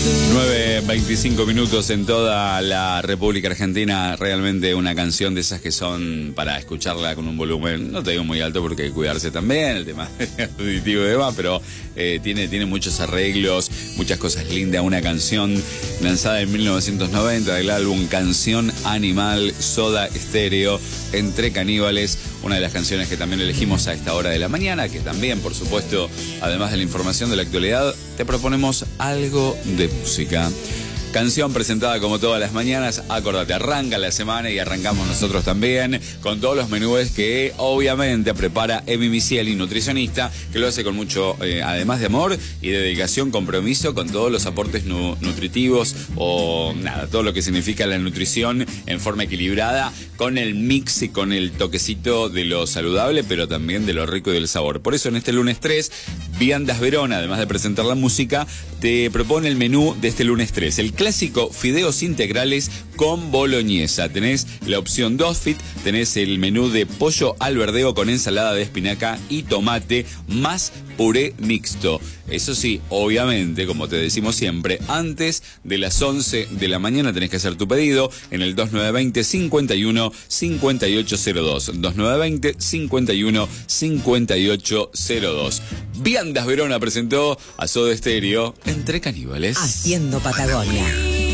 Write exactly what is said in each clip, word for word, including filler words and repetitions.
nueve veinticinco minutos en toda la República Argentina. Realmente una canción de esas que son para escucharla con un volumen, no te digo muy alto porque hay que cuidarse también, el tema auditivo y demás, pero eh, tiene, tiene muchos arreglos, muchas cosas lindas. Una canción lanzada en mil novecientos noventa del álbum Canción Animal, Soda Stereo, Entre Caníbales. Una de las canciones que también elegimos a esta hora de la mañana, que también, por supuesto, además de la información de la actualidad, te proponemos algo de música. Canción presentada como todas las mañanas. Acordate, arranca la semana y arrancamos nosotros también con todos los menúes que obviamente prepara Emi Misieli, nutricionista, que lo hace con mucho, eh, además de amor y de dedicación, compromiso con todos los aportes nu nutritivos o nada, todo lo que significa la nutrición en forma equilibrada, con el mix y con el toquecito de lo saludable, pero también de lo rico y del sabor. Por eso en este lunes tres, Viandas Verona, además de presentar la música, te propone el menú de este lunes tres. El clásico fideos integrales con boloñesa. Tenés la opción dos fit, tenés el menú de pollo al verdeo con ensalada de espinaca y tomate más puré mixto. Eso sí, obviamente, como te decimos siempre, antes de las once de la mañana tenés que hacer tu pedido en el dos nueve dos cero, cincuenta y uno, cincuenta y ocho cero dos. dos nueve dos cero, cincuenta y uno, cincuenta y ocho cero dos. Viandas Verona presentó a Soda Stereo, Entre Caníbales. Haciendo Patagonia.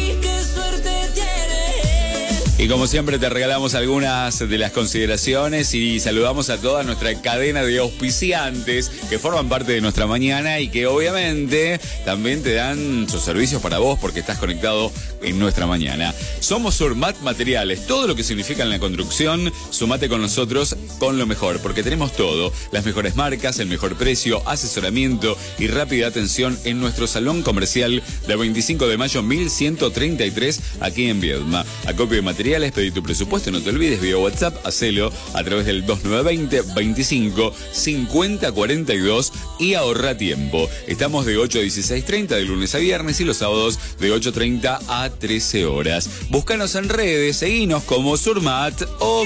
Y como siempre te regalamos algunas de las consideraciones y saludamos a toda nuestra cadena de auspiciantes que forman parte de nuestra mañana y que obviamente también te dan sus servicios para vos porque estás conectado en nuestra mañana. Somos Surmat Materiales, todo lo que significa en la construcción, sumate con nosotros con lo mejor, porque tenemos todo, las mejores marcas, el mejor precio, asesoramiento y rápida atención en nuestro salón comercial de veinticinco de mayo mil ciento treinta y tres aquí en Viedma. Acopio de materiales, pedí tu presupuesto, no te olvides, vía WhatsApp, hacelo a través del dos nueve dos cero, veinticinco, cincuenta, cuarenta y dos y ahorra tiempo. Estamos de ocho a dieciséis treinta de lunes a viernes y los sábados de ocho treinta a trece horas. Búscanos en redes, seguinos como Surmat, ok.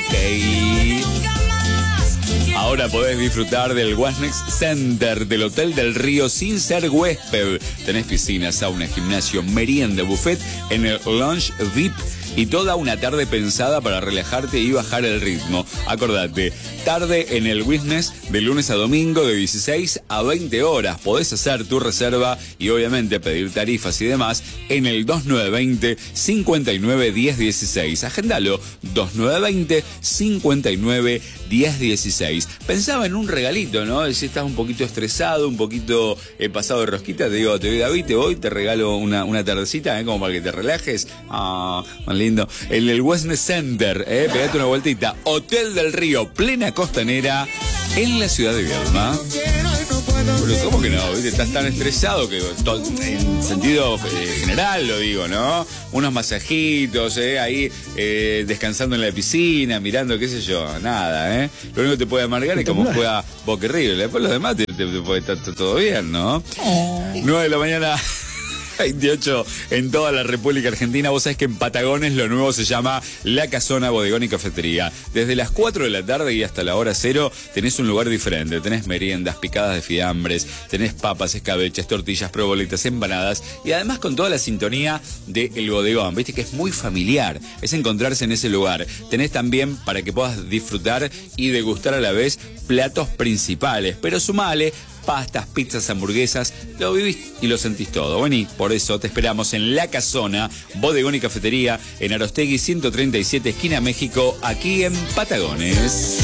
Ahora podés disfrutar del Wellness Center del Hotel del Río sin ser huésped. Tenés piscina, sauna, gimnasio, merienda, buffet en el Lounge V I P y toda una tarde pensada para relajarte y bajar el ritmo. Acordate, tarde en el Wellness de lunes a domingo de dieciséis a veinte horas. Podés hacer tu reserva y obviamente pedir tarifas y demás en el dos nueve dos cero, cincuenta y nueve, diez dieciséis. Agendalo, dos nueve dos cero, cincuenta y nueve, diez dieciséis. Pensaba en un regalito, ¿no? Si estás un poquito estresado, un poquito eh, pasado de rosquita, te digo, te doy David, te voy, te regalo una, una tardecita, ¿eh? Como para que te relajes. Ah, más lindo. En el Wellness Center, ¿eh? Pegate una vueltita. Hotel del Río, plena costanera, en la ciudad de Viedma. Pero ¿cómo que no? ¿Viste? Estás tan estresado que en sentido eh, general lo digo, ¿no? Unos masajitos, ¿eh? Ahí eh, descansando en la piscina, mirando, qué sé yo, nada, ¿eh? Lo único que te puede amargar es como juega Boca River. Después los demás te, te, te puede estar todo bien, ¿no? nueve de la mañana... veintiocho en toda la República Argentina. Vos sabés que en Patagones lo nuevo se llama La Casona Bodegón y Cafetería. Desde las cuatro de la tarde y hasta la hora cero tenés un lugar diferente. Tenés meriendas, picadas de fiambres, tenés papas, escabeches, tortillas, provolitas, empanadas y además con toda la sintonía de El Bodegón. Viste que es muy familiar, es encontrarse en ese lugar. Tenés también para que puedas disfrutar y degustar a la vez platos principales, pero sumale pastas, pizzas, hamburguesas, lo vivís y lo sentís todo. Vení, por eso te esperamos en La Casona, Bodegón y Cafetería, en Arostegui ciento treinta y siete, esquina México, aquí en Patagones.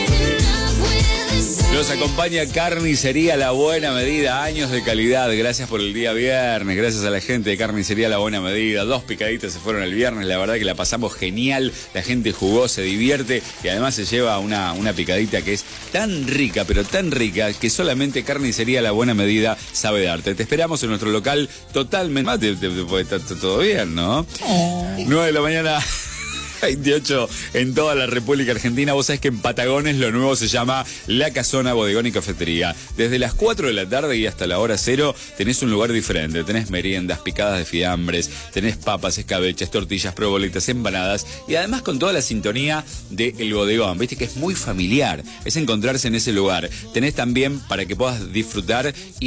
Nos acompaña Carnicería La Buena Medida, años de calidad. Gracias por el día viernes, gracias a la gente de Carnicería La Buena Medida. Dos picaditas se fueron el viernes, la verdad que la pasamos genial. La gente jugó, se divierte y además se lleva una, una picadita que es tan rica, pero tan rica, que solamente Carnicería La Buena Medida sabe darte. Te esperamos en nuestro local totalmente... Te, te, te puede estar todo bien, ¿no? nueve de la mañana... veintiocho en toda la República Argentina. Vos sabés que en Patagones lo nuevo se llama La Casona Bodegón y Cafetería. Desde las cuatro de la tarde y hasta la hora cero tenés un lugar diferente. Tenés meriendas, picadas de fiambres, tenés papas, escabeches, tortillas, provolitas, empanadas y además con toda la sintonía de El Bodegón. Viste que es muy familiar, es encontrarse en ese lugar. Tenés también para que puedas disfrutar y